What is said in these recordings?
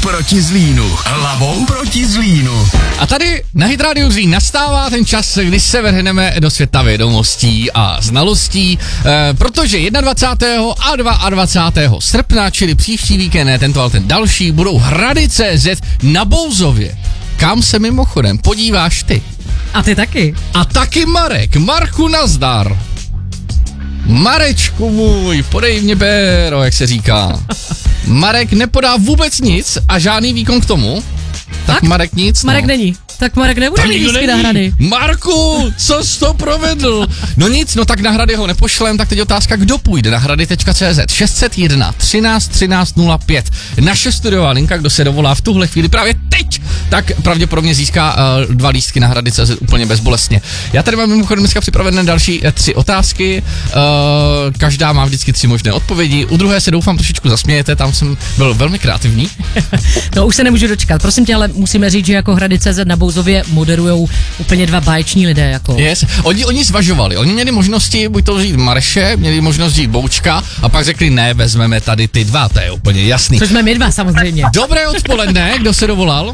proti Zlínu. Hlavou proti Zlínu. A tady na Hit Radio Zlín nastává ten čas, kdy se vrhneme do světa vědomostí a znalostí, protože 21. a 22. srpna, čili příští víkend, ne tento, ale ten další, budou Hrady.cz na Bouzově. Kam se mimochodem podíváš ty? A ty taky. A taky Marek. Marku, nazdar. Marečku můj, podej mě béro, jak se říká. Marek nepodá vůbec nic a žádný výkon k tomu. Tak Marek nic, Marek není. Tak Marek nebude mít lístky na Hrady. Marku, co jsi to provedl? No nic, no tak na Hrady ho nepošlem, tak teď otázka, kdo půjde na hrady.cz 601 13 13 05. Naše studiová linka, kdo se dovolá v tuhle chvíli právě teď, tak pravděpodobně získá 2 lístky na Hrady.cz úplně bezbolestně. Já tady mám mimochodem dneska připravené další 3 otázky, každá má vždycky 3 možné odpovědi, u druhé se doufám trošičku zasmějete, tam jsem byl velmi kreativní. To už se nemůžu dočkat, prosím tě, ale musíme říct, že jako Hrady.cz na Bouzově moderujou úplně 2 báječní lidé. Jako. Yes. Oni zvažovali, oni měli možnosti buď to vzít Marše, měli možnost vzít Boučka a pak řekli ne, vezmeme tady ty 2, to je úplně jasný. Což jsme my 2 samozřejmě. Dobré odpoledne, kdo se dovolal?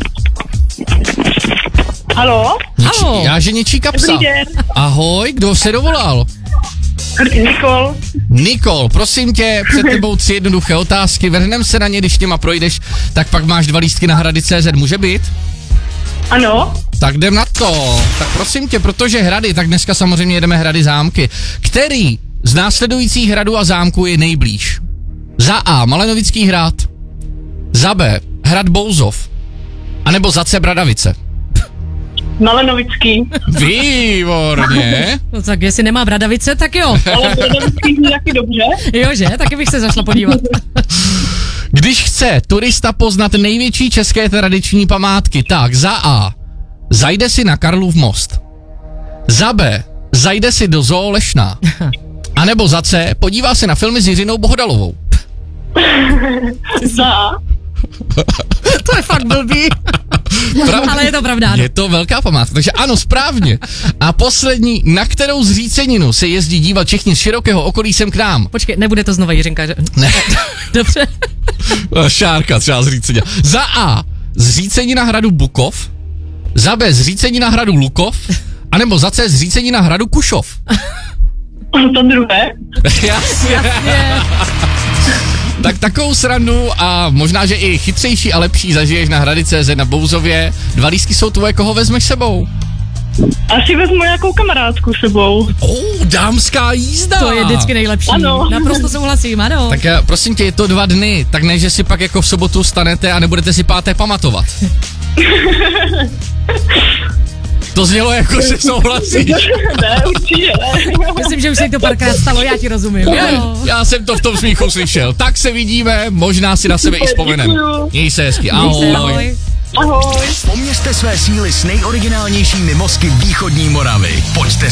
Haló? Haló. Jáženičí kapsa. Dobrý den. Ahoj, kdo se dovolal? Nikol. Nikol, prosím tě, před tebou 3 jednoduché otázky, vrhnem se na ně, když těma projdeš, tak pak máš 2 lístky na Hrady.cz, může být? Ano. Tak jdem na to. Tak prosím tě, protože Hrady, tak dneska samozřejmě jedeme Hrady zámky. Který z následujících hradů a zámků je nejblíž? Za A. Malenovický hrad. Za B. Hrad Bouzov. A nebo za C. Bradavice. Malenovický. Výborně. No tak jestli nemá Bradavice, tak jo. Ale Malenovický je taky dobře. Jo, že? Taky bych se zašla podívat. Když chce turista poznat největší české tradiční památky, tak za A. Zajde si na Karlův most. Za B. Zajde si do Zoo Lešná. A nebo za C. Podívá se na filmy s Jiřinou Bohdalovou. Za. To je fakt blbý. Ale je to pravda. Je to velká památka, takže ano, správně. A poslední, na kterou zříceninu se jezdí dívat všichni z širokého okolí sem k nám? Počkej, nebude to znova Jiřinka, že? Ne. Dobře. Šárka třeba zřícenina. Za A. Zřícenina hradu Bukov. Za B. Zřícenina hradu Lukov. A nebo za C. Zřícenina hradu Kušov. To druhé. Jasně. Tak takovou srandu a možná, že i chytřejší a lepší zažiješ na Hrady.cz na Bouzově. 2 lístky jsou tvoje, koho vezmeš sebou? Asi vezmu nějakou kamarádku sebou. Dámská jízda. To je vždycky nejlepší. Ano. Naprosto souhlasím, ano. Tak prosím tě, je to 2 dny, tak ne, že si pak jako v sobotu stanete a nebudete si 5. pamatovat. To znělo jako, že souhlasíš. Ne, určitě ne. Myslím, že už se to párkrát stalo, já ti rozumím. Jo. Já jsem to v tom smíchu slyšel. Tak se vidíme, možná si na sebe i vzpomenem. Děkuju. Měj se hezky, ahoj. Ahoj. Poměřte své síly s nejoriginálnějšími mozky východní Moravy. Pojďte